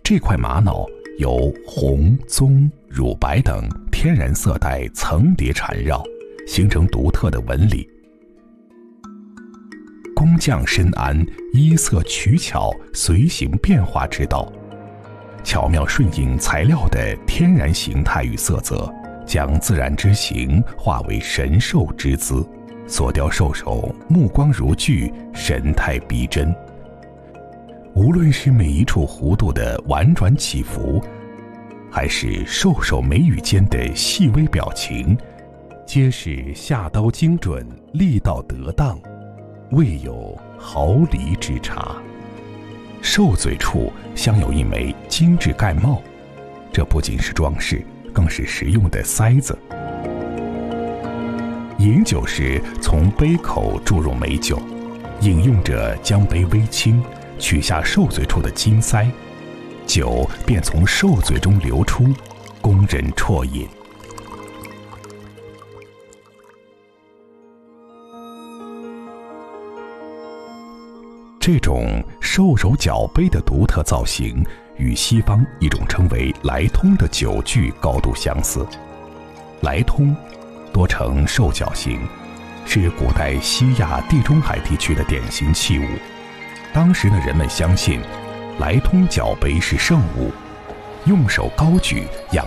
这块玛瑙由红、棕、乳白等天然色带层叠缠绕，形成独特的纹理。工匠深谙衣色取巧、随形变化之道，巧妙顺应材料的天然形态与色泽，将自然之形化为神兽之姿，所雕兽首目光如炬，神态逼真。无论是每一处弧度的婉转起伏，还是兽首眉宇间的细微表情，皆是下刀精准，力道得当，未有毫厘之差。兽嘴处镶有一枚精致盖帽，这不仅是装饰，更是实用的塞子。饮酒时从杯口注入美酒，饮用者将杯微倾，取下兽嘴处的金塞，酒便从兽嘴中流出，供人啜饮。这种兽首脚杯的独特造型与西方一种称为来通的酒具高度相似。来通多呈兽脚形，是古代西亚地中海地区的典型器物。当时的人们相信来通脚杯是圣物，用手高举仰